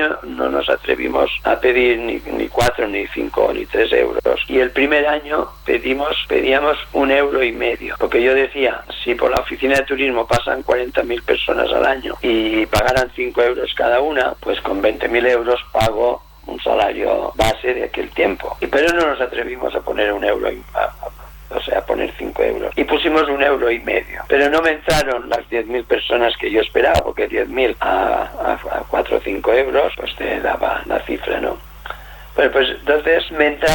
año no nos atrevimos a pedir ni 4, ni 5, ni 3 euros. Y el primer año pedíamos 1,5 €, porque yo decía, si por la oficina de turismo pasan 40.000 personas al año y pagaran 5 euros cada una, pues con 20.000 euros pago un salario base de aquel tiempo. Pero no nos atrevimos a poner 1 euro, a poner 5 euros. Y pusimos 1,5 €. Pero no me entraron las 10.000 personas que yo esperaba, porque 10.000 a 4 o 5 euros, pues te daba la cifra, ¿no? Bueno, pues entonces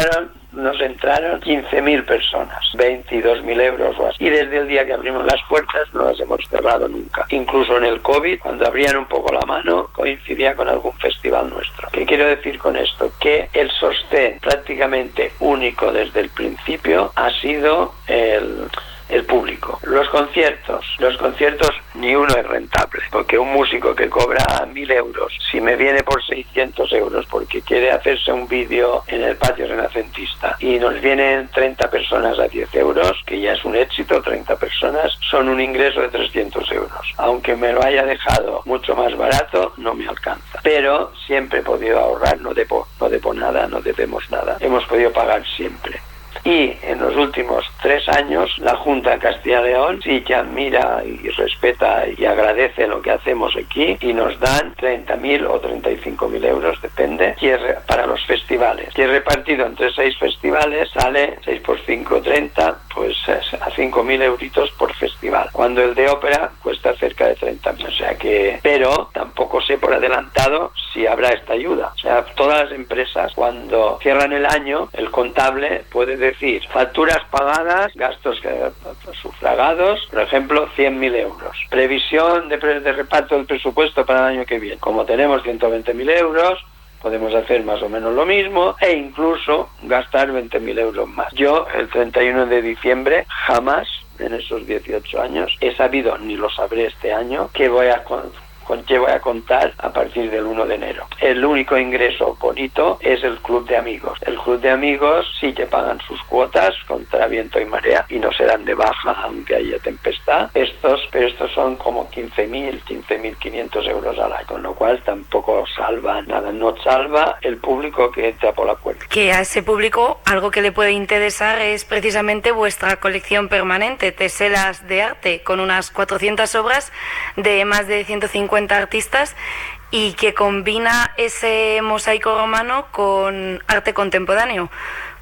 nos entraron 15.000 personas, 22.000 euros o así. Y desde el día que abrimos las puertas no las hemos cerrado nunca. Incluso en el COVID, cuando abrían un poco la mano, coincidía con algún festival nuestro. ¿Qué quiero decir con esto? Que el sostén prácticamente único desde el principio ha sido el público. Los conciertos ni uno es rentable, porque un músico que cobra 1.000 euros, si me viene por 600 euros porque quiere hacerse un vídeo en el patio renacentista y nos vienen 30 personas a 10 euros, que ya es un éxito, 30 personas, son un ingreso de 300 euros. Aunque me lo haya dejado mucho más barato, no me alcanza. Pero siempre he podido ahorrar, no debo nada, no debemos nada. Hemos podido pagar siempre. Y en los últimos 3 años la Junta de Castilla y León sí que admira y respeta y agradece lo que hacemos aquí, y nos dan 30.000 o 35.000 euros, depende, para los festivales. Que repartido entre 6 festivales sale 6 por 5, 30, pues a 5.000 euritos por festival. Cuando el de ópera cuesta cerca de 30.000. O sea que, pero tampoco sé por adelantado si habrá esta ayuda. O sea, todas las empresas cuando cierran el año, el contable puede decir facturas pagadas, gastos sufragados, por ejemplo 100.000 euros. Previsión de reparto del presupuesto para el año que viene. Como tenemos 120.000 euros, podemos hacer más o menos lo mismo e incluso gastar 20.000 euros más. Yo el 31 de diciembre jamás en esos 18 años he sabido, ni lo sabré este año, con qué voy a contar a partir del 1 de enero. El único ingreso bonito es el club de amigos. El club de amigos sí que pagan sus cuotas contra viento y marea y no se dan de baja aunque haya tempestad. Pero estos son como 15.500 euros al año, con lo cual tampoco salva nada. No salva el público que entra por la puerta. Que a ese público algo que le puede interesar es precisamente vuestra colección permanente, Teselas de Arte, con unas 400 obras de más de 150 artistas y que combina ese mosaico romano con arte contemporáneo.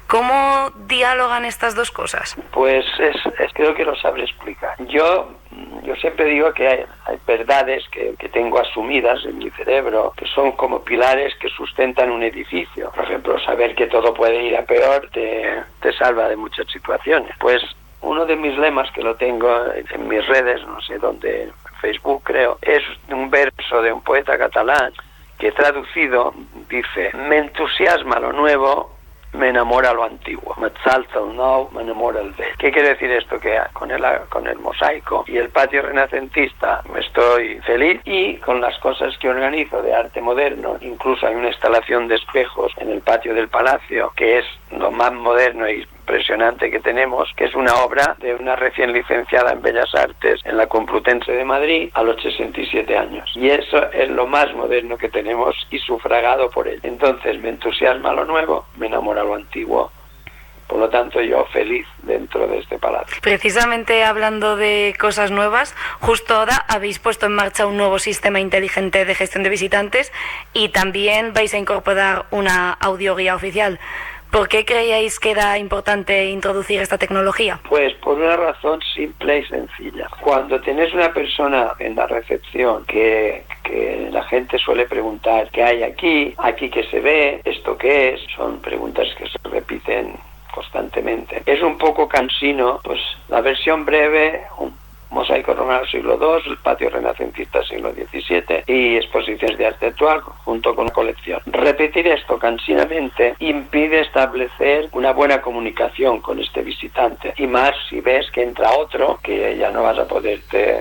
¿Cómo dialogan estas dos cosas? Pues creo que lo sabré explicar. Yo siempre digo que hay verdades que tengo asumidas en mi cerebro, que son como pilares que sustentan un edificio. Por ejemplo, saber que todo puede ir a peor te salva de muchas situaciones. Pues uno de mis lemas, que lo tengo en mis redes, no sé dónde, Facebook creo, es un verso de un poeta catalán que traducido dice: me entusiasma lo nuevo, me enamora lo antiguo. M'exalta el nou, me enamora el vell. ¿Qué quiere decir esto? Que con el mosaico y el patio renacentista estoy feliz, y con las cosas que organizo de arte moderno, incluso hay una instalación de espejos en el patio del Palacio, que es lo más moderno y impresionante que tenemos, que es una obra de una recién licenciada en Bellas Artes en la Complutense de Madrid a los 67 años. Y eso es lo más moderno que tenemos y sufragado por él. Entonces me entusiasma lo nuevo, me enamora lo antiguo. Por lo tanto, yo feliz dentro de este palacio. Precisamente hablando de cosas nuevas, justo ahora habéis puesto en marcha un nuevo sistema inteligente de gestión de visitantes y también vais a incorporar una audioguía oficial. ¿Por qué creíais que era importante introducir esta tecnología? Pues por una razón simple y sencilla. Cuando tenés una persona en la recepción que la gente suele preguntar ¿qué hay aquí? ¿Aquí qué se ve? ¿Esto qué es? Son preguntas que se repiten constantemente. Es un poco cansino, pues la versión breve, un mosaico romano siglo II, el patio renacentista siglo XVII y exposiciones de arte actual junto con colección. Repetir esto cansinamente impide establecer una buena comunicación con este visitante, y más si ves que entra otro que ya no vas a poderte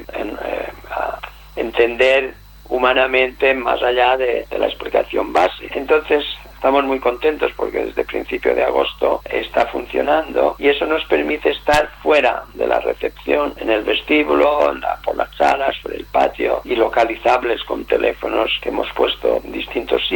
entender humanamente más allá de la explicación base. Entonces estamos muy contentos porque desde principio de agosto está funcionando y eso nos permite estar fuera de la recepción, en el vestíbulo, por las salas, por el patio, y localizables con teléfonos que hemos puesto en distintos sitios.